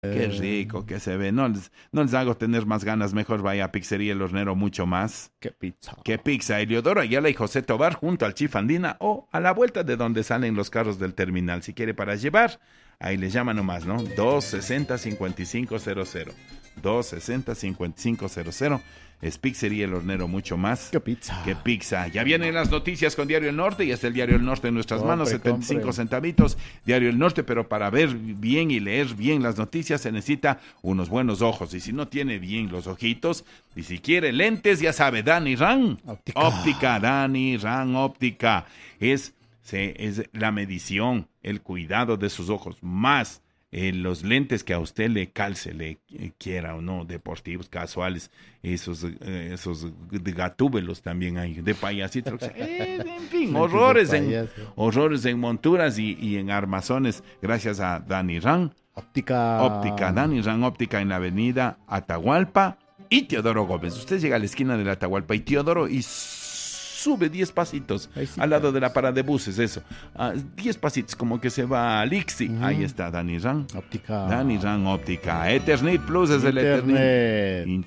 Qué rico que se ve. No les hago tener más ganas. Mejor vaya a Pizzería El Hornero mucho más. Qué pizza. Que pizza. Eliodoro Ayala y José Tobar junto al Chief Andina o a la vuelta de donde salen los carros del terminal. Si quiere para llevar, ahí le llama nomás, ¿no? 260-5500. 260-5500. Es Pizzería El Hornero mucho más. Qué pizza. Qué pizza. Ya vienen las noticias con Diario El Norte y está el Diario El Norte en nuestras manos, 75 compre. centavitos. Diario El Norte, pero para ver bien y leer bien las noticias se necesita unos buenos ojos. Y si no tiene bien los ojitos, y si quiere lentes, ya sabe, Dani Ran. Óptica, Dani Ran Óptica. Es la medición, el cuidado de sus ojos, más los lentes que a usted le calce, le quiera o no, deportivos, casuales, esos gatúbelos también hay, de payasitos, en fin, horrores en monturas y en armazones, gracias a Dani Ran. Óptica, Dani Ran Óptica en la avenida Atahualpa y Teodoro Gómez. Usted llega a la esquina de la Atahualpa y Teodoro y sube 10 pasitos al lado de la parada de buses, eso. 10 pasitos, como que se va a Lixi. Ahí está, Dani Ran. Óptica. Dani Ran Óptica. Ethernet Plus es el Ethernet.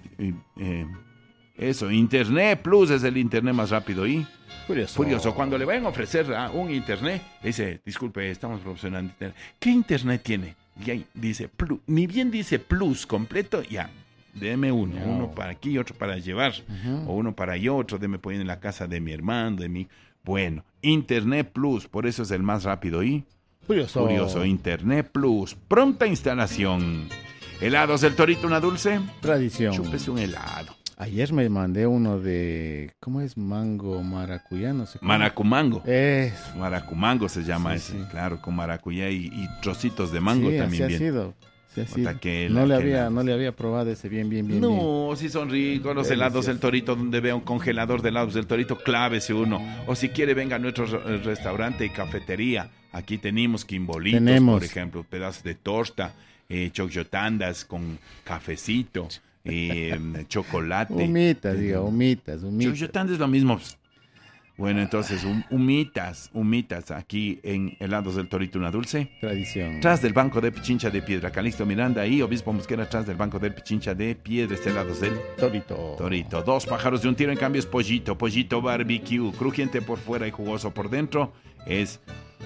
Eso, Internet Plus es el Internet más rápido y curioso. Cuando le vayan a ofrecer un Internet, dice, disculpe, estamos proporcionando Internet. ¿Qué Internet tiene? Y ahí dice, plus, ni bien dice Plus completo, ya. Deme uno para aquí, otro para llevar, o uno para yo, otro deme poner en la casa de mi hermano, de mi... Bueno, Internet Plus, por eso es el más rápido y... Curioso, Internet Plus, pronta instalación. ¿Helados del Torito, una dulce? Tradición. Chúpese un helado. Ayer me mandé uno de... ¿Cómo es? Mango, maracuyá, no sé cómo. Maracumango. Es. Maracumango se llama ese, claro, con maracuyá y trocitos de mango también así bien. Ha sido. No le había probado ese bien. No, sí son ricos los helados del Torito, donde vea un congelador de helados del Torito, clávese uno. O si quiere, venga a nuestro restaurante y cafetería. Aquí tenemos quimbolitos, por ejemplo, pedazos de torta, chocoyotandas con cafecito, chocolate. Humitas. Chocoyotandas es lo mismo. Bueno, entonces, humitas aquí en Helados del Torito, una dulce. Tradición. Tras del Banco de Pichincha de Piedra, Calixto Miranda y Obispo Mosquera, tras del Banco del Pichincha de Piedra, Helados del Torito. Dos pájaros de un tiro, en cambio es pollito barbecue, crujiente por fuera y jugoso por dentro. Es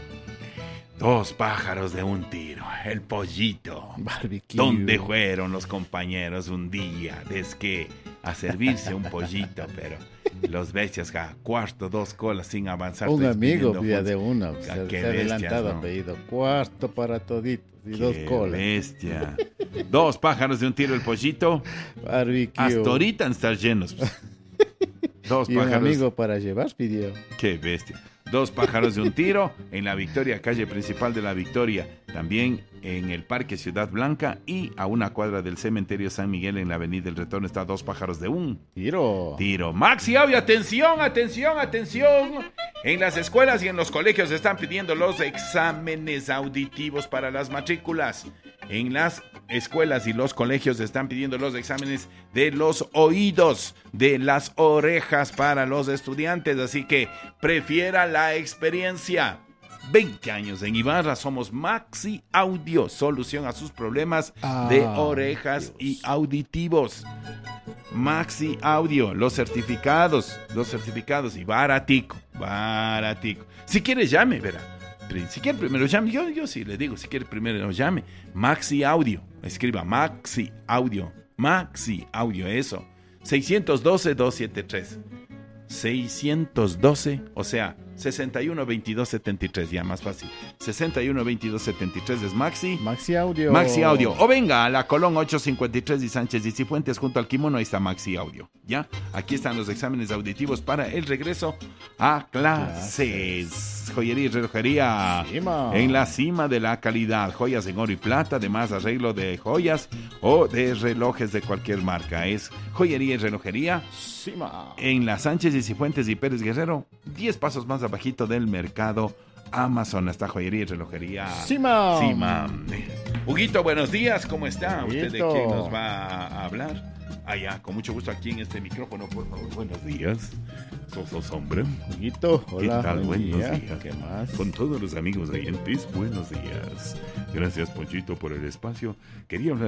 dos pájaros de un tiro, el pollito. Barbecue. ¿Dónde fueron los compañeros un día? Es que a servirse un pollito, pero los bestias a cuarto, 2 colas sin avanzar. Un amigo pide de una, se ha adelantado, ¿no? Ha pedido cuarto para toditos y 2 colas. Bestia. Dos pájaros de un tiro, el pollito. Barbecue. Hasta ahorita han estar llenos. Dos y pájaros. Un amigo para llevar pidió. Qué bestia. Dos pájaros de un tiro en la Victoria, calle principal de la Victoria, también en el Parque Ciudad Blanca y a una cuadra del Cementerio San Miguel en la Avenida El Retorno está dos pájaros de un tiro. Maxi Audio, atención. En las escuelas y en los colegios están pidiendo los exámenes auditivos para las matrículas. En las escuelas y los colegios están pidiendo los exámenes de los oídos, de las orejas para los estudiantes, así que prefiera la experiencia. 20 años en Ibarra, somos Maxi Audio, solución a sus problemas de orejas y auditivos. Maxi Audio, los certificados y baratico. Si quiere llame, verá. Si quiere primero llame, yo sí le digo, si quiere primero llame. Maxi Audio, escriba Maxi Audio, eso. 612-273. 612, o sea, 61-22-73, ya más fácil. 61-22-73 es Maxi Audio. O venga a la Colón 853 y Sánchez y Cifuentes junto al Kimono, ahí está Maxi Audio. ¿Ya? Aquí están los exámenes auditivos para el regreso a clases. Joyería y relojería en la cima de la calidad. Joyas en oro y plata, además arreglo de joyas o de relojes de cualquier marca. Es joyería y relojería en la Sánchez y Cifuentes y Pérez Guerrero, 10 pasos más abajito del mercado Amazon. Está joyería y relojería Sima. Huguito, buenos días, ¿cómo está? ¿Usted de quién nos va a hablar? allá, con mucho gusto aquí en este micrófono, por favor. Buenos días. Soso Sombra. Amiguito, hola. ¿Qué tal? Buenos días. ¿Qué más? Con todos los amigos oyentes, buenos días. Gracias, Ponchito, por el espacio. Quería hablar